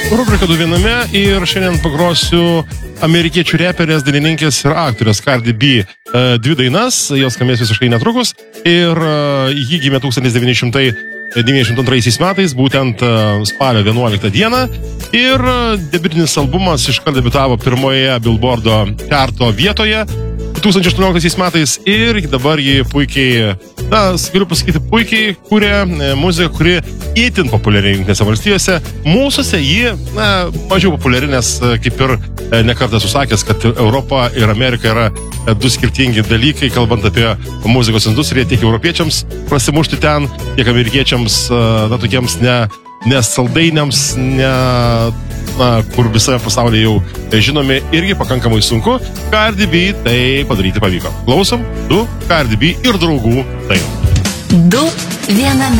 Rubrika 2 viename ir šiandien pagrosiu amerikiečių reperės, dainininkės ir aktorės Cardi B dvi dainas, jos skambės visiškai netrukus ir ji gimė 1992 metais, būtent spalio 11 dieną ir debiutinis albumas iškart debiutavo pirmoje Billboardo charto vietoje 2018 metais ir dabar ji puikiai, galiu pasakyti, puikiai kūrė muziką, kuri itin populiari Jungtinėse valstijose. Mūsuose ji mažiau populiari, nes kaip ir nekartą susakęs, kad Europa ir Amerika yra du skirtingi dalykai, kalbant apie muzikos industriją, tiek europiečiams prasimušti ten, tiek amerikiečiams, tokiems ne saldainiams, kur visame pasaulyje jau žinomi, irgi pakankamai sunku. Cardi B tai padaryti pavyko. Klausom, 2 Cardi B ir draugų dainos. 2 viename.